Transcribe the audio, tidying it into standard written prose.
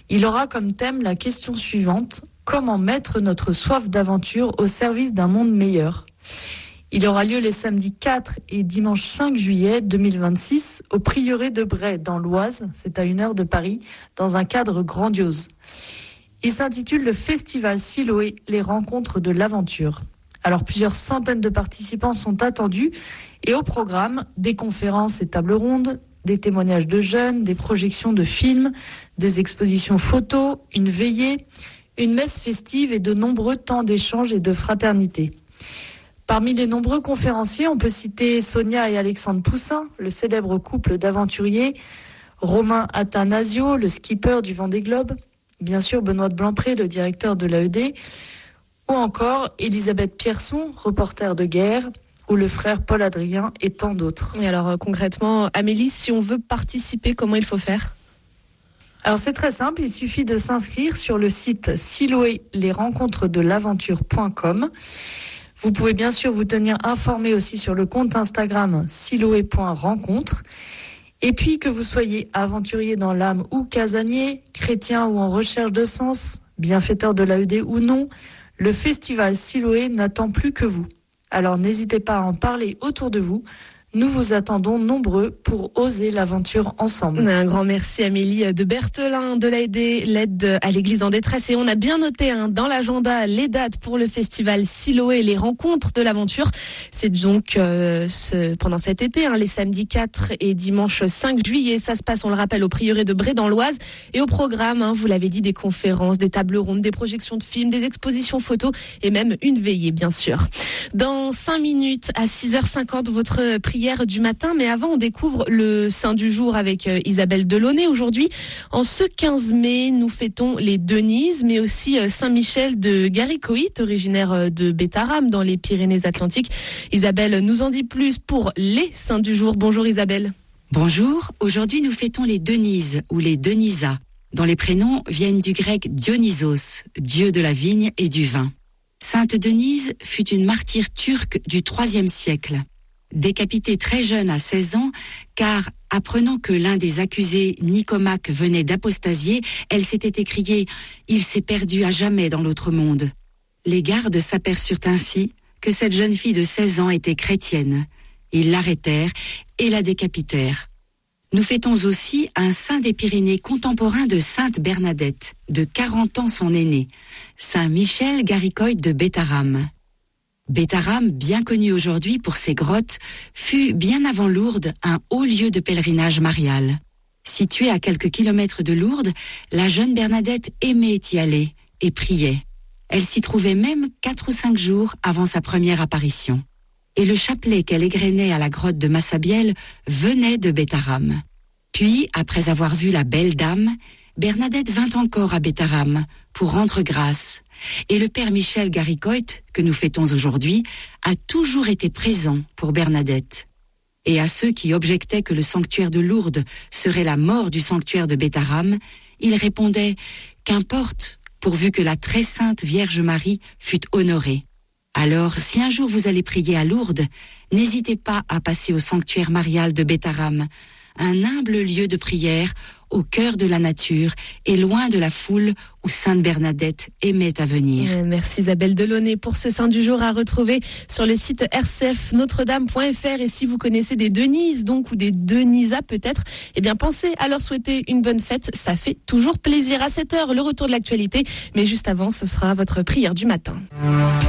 Il aura comme thème la question suivante: comment mettre notre soif d'aventure au service d'un monde meilleur? Il aura lieu les samedis 4 et dimanche 5 juillet 2026 au prieuré de Bray dans l'Oise, c'est à 1 heure de Paris, dans un cadre grandiose. Il s'intitule le Festival Siloé, les rencontres de l'aventure. Alors plusieurs centaines de participants sont attendus et au programme, des conférences et tables rondes, des témoignages de jeunes, des projections de films, des expositions photos, une veillée, une messe festive et de nombreux temps d'échange et de fraternité. Parmi les nombreux conférenciers, on peut citer Sonia et Alexandre Poussin, le célèbre couple d'aventuriers, Romain Attanasio, le skipper du Vendée Globe, bien sûr Benoît de Blancpré, le directeur de l'AED, ou encore Elisabeth Pierson, reporter de guerre, ou le frère Paul Adrien et tant d'autres. Et alors concrètement, Amélie, si on veut participer, comment il faut faire ? Alors c'est très simple, il suffit de s'inscrire sur le site siloé-les-rencontres-de-l'aventure.com. Vous pouvez bien sûr vous tenir informé aussi sur le compte Instagram siloé.rencontre. Et puis que vous soyez aventurier dans l'âme ou casanier, chrétien ou en recherche de sens, bienfaiteur de l'AED ou non, le festival Siloé n'attend plus que vous. Alors n'hésitez pas à en parler autour de vous. Nous vous attendons nombreux pour oser l'aventure ensemble. Un grand merci Amélie de Berthelin de l'AED, l'aide à l'église en détresse. Et on a bien noté dans l'agenda les dates pour le festival Siloé et les rencontres de l'aventure. C'est donc pendant cet été, les samedis 4 et dimanche 5 juillet. Ça se passe, on le rappelle, au prieuré de Bray dans l'Oise. Et au programme, vous l'avez dit, des conférences, des tables rondes, des projections de films, des expositions photos et même une veillée, bien sûr. Dans 5 minutes à 6h50, votre prière du matin, mais avant on découvre le saint du jour avec Isabelle Delaunay. Aujourd'hui, en ce 15 mai, nous fêtons les Denises, mais aussi Saint-Michel de Garicoït, originaire de Bétharram dans les Pyrénées-Atlantiques. Isabelle nous en dit plus pour les saints du jour. Bonjour Isabelle. Bonjour, aujourd'hui nous fêtons les Denises ou les Denisas, dont les prénoms viennent du grec Dionysos, dieu de la vigne et du vin. Sainte Denise fut une martyre turque du IIIe siècle. Décapitée très jeune à 16 ans, car apprenant que l'un des accusés, Nicomaque, venait d'apostasier, elle s'était écriée « Il s'est perdu à jamais dans l'autre monde ». Les gardes s'aperçurent ainsi que cette jeune fille de 16 ans était chrétienne. Ils l'arrêtèrent et la décapitèrent. Nous fêtons aussi un saint des Pyrénées contemporain de Sainte Bernadette, de 40 ans son aîné, Saint Michel Garicoït de Bétharram. Bétharram, bien connu aujourd'hui pour ses grottes, fut bien avant Lourdes un haut lieu de pèlerinage marial. Située à quelques kilomètres de Lourdes, la jeune Bernadette aimait y aller et priait. Elle s'y trouvait même 4 ou 5 jours avant sa première apparition. Et le chapelet qu'elle égrenait à la grotte de Massabielle venait de Bétharram. Puis, après avoir vu la belle dame, Bernadette vint encore à Bétharram pour rendre grâce. Et le père Michel Garicoït, que nous fêtons aujourd'hui, a toujours été présent pour Bernadette. Et à ceux qui objectaient que le sanctuaire de Lourdes serait la mort du sanctuaire de Bétharram, il répondait « Qu'importe, pourvu que la très sainte Vierge Marie fût honorée. » Alors, si un jour vous allez prier à Lourdes, n'hésitez pas à passer au sanctuaire marial de Bétharram, un humble lieu de prière au cœur de la nature et loin de la foule où Sainte Bernadette aimait à venir. Merci Isabelle Delaunay pour ce saint du jour à retrouver sur le site rcfnotredame.fr. Et si vous connaissez des Denises donc ou des Denisas peut-être, eh bien pensez à leur souhaiter une bonne fête. Ça fait toujours plaisir. À 7h, le retour de l'actualité. Mais juste avant, ce sera votre prière du matin.